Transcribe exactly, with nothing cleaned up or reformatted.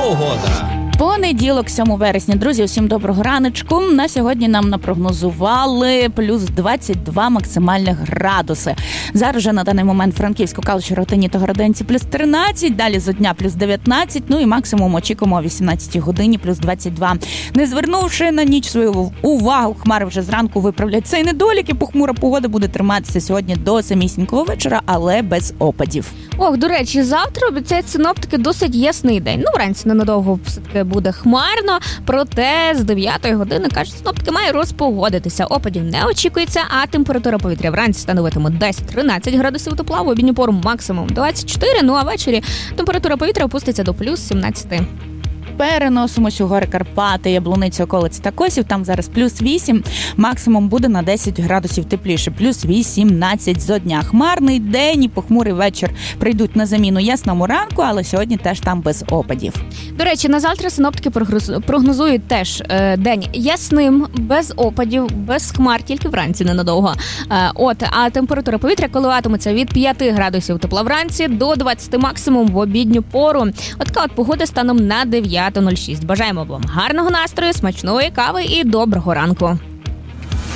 Погода. Понеділок, сьомого вересня. Друзі, усім доброго раночку. На сьогодні нам напрогнозували плюс двадцять два максимальних градуси. Зараз же на даний момент Франківську, Калуші, Ротині та Городенці плюс тринадцять, далі зо дня плюс дев'ятнадцять, ну і максимум очікуємо о вісімнадцятій годині плюс двадцять два. Не звернувши на ніч свою увагу, хмари вже зранку виправлять цей недолік, і похмура погода буде триматися сьогодні до самісінького вечора, але без опадів. Ох, до речі, завтра обіцяють синоптики досить ясний день. Ну, вранці ненадовго все-таки буде хмарно, проте з дев'ятої години, кажуть, синоптики має розпогодитися. Опадів не очікується, а температура повітря вранці становитиме десять-тринадцять градусів тепла, в обідню пору максимум двадцять чотири, ну а ввечері температура повітря опуститься до плюс сімнадцять. Переносимось у гори Карпати, Яблуниця, околиці та Косів. Там зараз плюс вісім, максимум буде на десять градусів тепліше, плюс вісімнадцять зо дня. Хмарний день і похмурий вечір прийдуть на заміну ясному ранку, але сьогодні теж там без опадів. До речі, на завтра синоптики прогнозують теж е, день ясним, без опадів, без хмар, тільки вранці ненадовго. Е, от, а температура повітря коливатиметься від п'яти градусів тепла вранці до двадцяти максимум в обідню пору. От така от погода станом на дев'яту нуль шість. Бажаємо вам гарного настрою, смачної кави і доброго ранку.